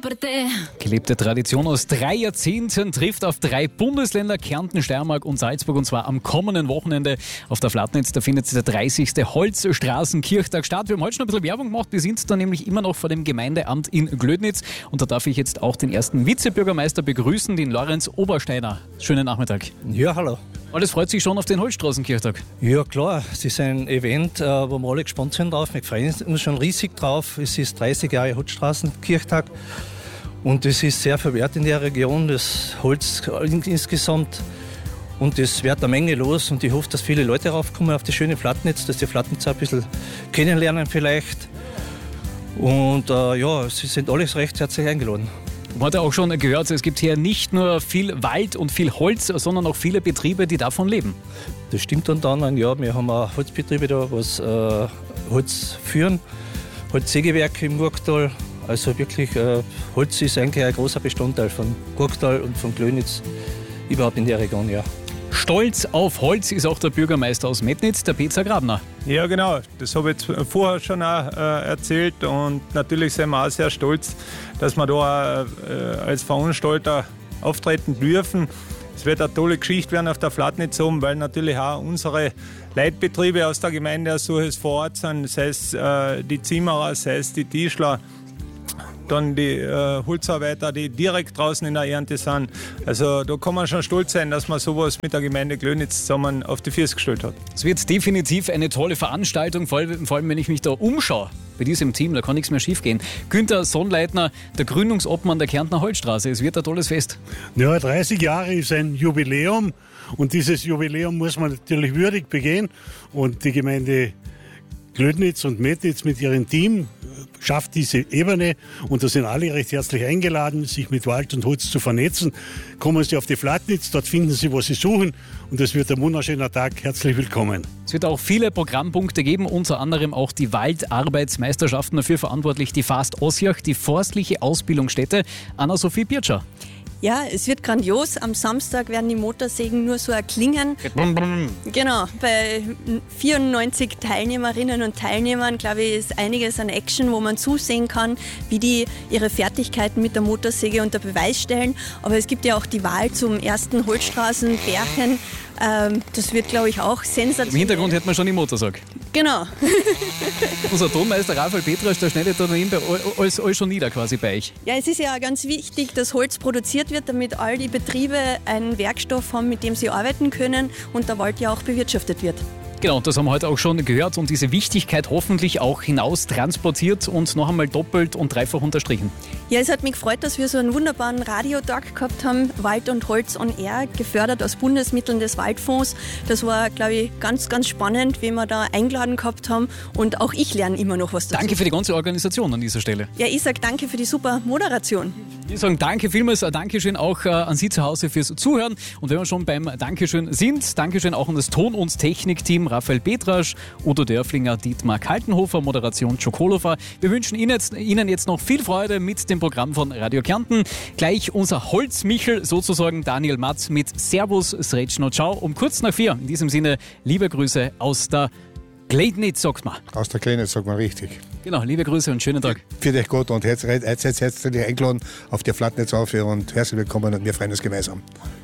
Gelebte Tradition aus 3 Jahrzehnten trifft auf 3 Bundesländer, Kärnten, Steiermark und Salzburg, und zwar am kommenden Wochenende auf der Flatnitz. Da findet der 30. Holzstraßenkirchtag statt. Wir haben heute schon ein bisschen Werbung gemacht. Wir sind da nämlich immer noch vor dem Gemeindeamt in Glödnitz, und da darf ich jetzt auch den ersten Vizebürgermeister begrüßen, den Lorenz Obersteiner. Schönen Nachmittag. Ja, hallo. Alles freut sich schon auf den Holzstraßenkirchtag. Ja, klar. Es ist ein Event, wo wir alle gespannt sind drauf. Wir freuen uns schon riesig drauf. Es ist 30 Jahre Holzstraßenkirchtag und es ist sehr verwehrt in der Region, das Holz insgesamt. Und es wird eine Menge los, und ich hoffe, dass viele Leute raufkommen auf die schöne Flatnitz, dass die Flatnitz ein bisschen kennenlernen vielleicht. Und ja, sie sind alle recht herzlich eingeladen. Man hat ja auch schon gehört, es gibt hier nicht nur viel Wald und viel Holz, sondern auch viele Betriebe, die davon leben. Das stimmt unter anderem, ja. Wir haben auch Holzbetriebe da, was Holz führen, Holzsägewerke im Gurktal. Also wirklich, Holz ist eigentlich ein großer Bestandteil von Gurktal und von Glödnitz, überhaupt in der Region, ja. Stolz auf Holz ist auch der Bürgermeister aus Metnitz, der Peter Grabner. Ja, genau. Das habe ich jetzt vorher schon auch erzählt, und natürlich sind wir auch sehr stolz, dass wir da als Veranstalter auftreten dürfen. Es wird eine tolle Geschichte werden auf der Flatnitz oben, weil natürlich auch unsere Leitbetriebe aus der Gemeinde Asurches vor Ort sind, sei es die Zimmerer, sei es die Tischler, dann die Holzarbeiter, die direkt draußen in der Ernte sind. Also da kann man schon stolz sein, dass man sowas mit der Gemeinde Glödnitz zusammen auf die Füße gestellt hat. Es wird definitiv eine tolle Veranstaltung, vor allem wenn ich mich da umschaue. Bei diesem Team, da kann nichts mehr schief gehen. Günther Sonnleitner, der Gründungsobmann der Kärntner Holzstraße. Es wird ein tolles Fest. Ja, 30 Jahre ist ein Jubiläum, und dieses Jubiläum muss man natürlich würdig begehen. Und die Gemeinde Glödnitz und Metnitz mit ihrem Team schafft diese Ebene, und da sind alle recht herzlich eingeladen, sich mit Wald und Holz zu vernetzen. Kommen Sie auf die Flatnitz, dort finden Sie, was Sie suchen, und es wird ein wunderschöner Tag. Herzlich willkommen. Es wird auch viele Programmpunkte geben, unter anderem auch die Waldarbeitsmeisterschaften. Dafür verantwortlich die Fast Ossiach, die forstliche Ausbildungsstätte. Anna-Sophie Birtscher. Ja, es wird grandios. Am Samstag werden die Motorsägen nur so erklingen. Genau, bei 94 Teilnehmerinnen und Teilnehmern, glaube ich, ist einiges an Action, wo man zusehen kann, wie die ihre Fertigkeiten mit der Motorsäge unter Beweis stellen. Aber es gibt ja auch die Wahl zum ersten Holzstraßenbärchen. Das wird, glaube ich, auch sensationell. Im Hintergrund hört man schon die Motorsäge. Genau. Unser Tonmeister Raphael Petrasch, der schneidet da alles schon nieder quasi bei euch. Ja, es ist ja ganz wichtig, dass Holz produziert wird, damit all die Betriebe einen Werkstoff haben, mit dem sie arbeiten können, und der Wald ja auch bewirtschaftet wird. Genau, das haben wir heute auch schon gehört, und diese Wichtigkeit hoffentlich auch hinaus transportiert und noch einmal doppelt und dreifach unterstrichen. Ja, es hat mich gefreut, dass wir so einen wunderbaren Radiotag gehabt haben, Wald und Holz on Air, gefördert aus Bundesmitteln des Waldfonds. Das war, glaube ich, ganz, ganz spannend, wie wir da eingeladen gehabt haben, und auch ich lerne immer noch was dazu. Danke für die ganze Organisation an dieser Stelle. Ja, ich sage danke für die super Moderation. Wir sagen danke vielmals, Dankeschön auch an Sie zu Hause fürs Zuhören, und wenn wir schon beim Dankeschön sind, Dankeschön auch an das Ton- und Technikteam Raphael Petrasch, Udo Dörflinger, Dietmar Kaltenhofer, Moderation Czokolofer. Wir wünschen Ihnen jetzt noch viel Freude mit dem Programm von Radio Kärnten. Gleich unser Holzmichel sozusagen, Daniel Matz mit Servus, Srećno, Ciao um kurz nach 4. In diesem Sinne, liebe Grüße aus der Glödnitz, sagt man. Aus der Glödnitz, sagt man richtig. Genau, liebe Grüße und schönen Tag. Für dich gut, und herzlich eingeladen auf der Flatnitz auf, und herzlich willkommen, und wir freuen uns gemeinsam.